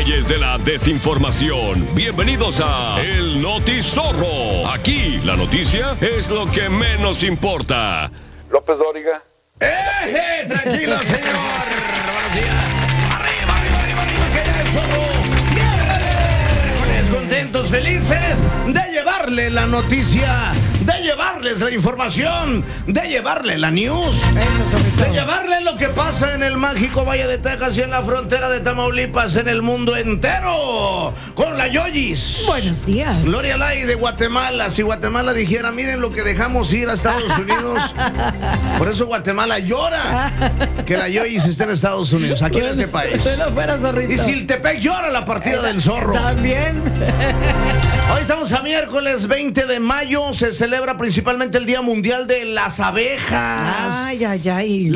reyes de la desinformación. Bienvenidos a El Notizorro. Aquí la noticia es lo que menos importa. López Dóriga. Tranquilo, señor. Buenos días. Arriba, que ya es zorro. Viernes, contentos, felices de llevarle la noticia, de llevarles la información, de llevarle la news, de llevarle lo que pasa en el mágico Valle de Texas y en la frontera de Tamaulipas, en el mundo entero, con la Yoyis. Buenos días. Gloria Lai de Guatemala. Si Guatemala dijera, miren lo que dejamos ir a Estados Unidos. Por eso Guatemala llora que la Yoyis esté en Estados Unidos, aquí en este país. Si no fuera zorrito. Y Siltepec llora la partida del zorro. También. Hoy estamos a miércoles 20 de mayo. Se celebra principalmente el Día Mundial de las Abejas. Ay.